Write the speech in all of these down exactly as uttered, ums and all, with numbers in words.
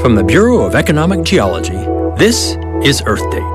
From the Bureau of Economic Geology, this is Earth Date.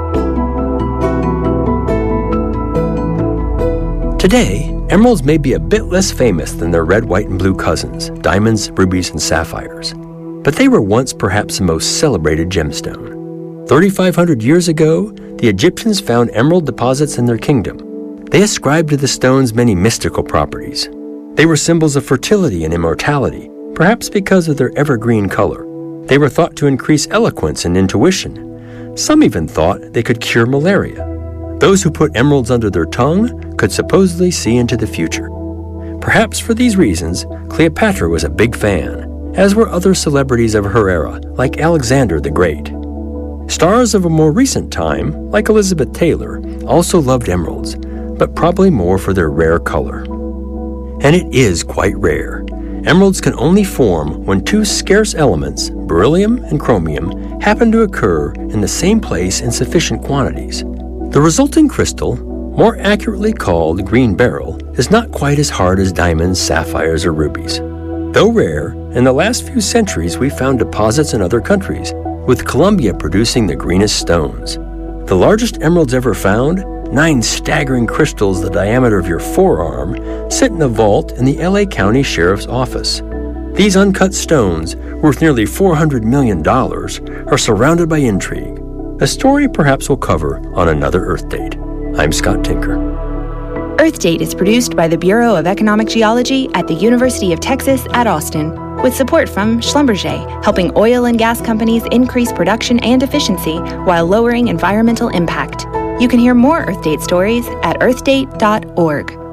Today, emeralds may be a bit less famous than their red, white, and blue cousins, diamonds, rubies, and sapphires. But they were once perhaps the most celebrated gemstone. thirty-five hundred years ago, the Egyptians found emerald deposits in their kingdom. They ascribed to the stones many mystical properties. They were symbols of fertility and immortality, perhaps because of their evergreen color. They were thought to increase eloquence and intuition. Some even thought they could cure malaria. Those who put emeralds under their tongue could supposedly see into the future. Perhaps for these reasons, Cleopatra was a big fan, as were other celebrities of her era, like Alexander the Great. Stars of a more recent time, like Elizabeth Taylor, also loved emeralds, but probably more for their rare color. And it is quite rare. Emeralds can only form when two scarce elements, beryllium and chromium, happen to occur in the same place in sufficient quantities. The resulting crystal, more accurately called green beryl, is not quite as hard as diamonds, sapphires, or rubies. Though rare, in the last few centuries we've found deposits in other countries, with Colombia producing the greenest stones. The largest emeralds ever found, nine staggering crystals the diameter of your forearm, sit in a vault in the L A County Sheriff's Office. These uncut stones, worth nearly four hundred million dollars, are surrounded by intrigue. A story perhaps we'll cover on another Earth Date. I'm Scott Tinker. Earth Date is produced by the Bureau of Economic Geology at the University of Texas at Austin, with support from Schlumberger, helping oil and gas companies increase production and efficiency while lowering environmental impact. You can hear more Earth Date stories at earth date dot org.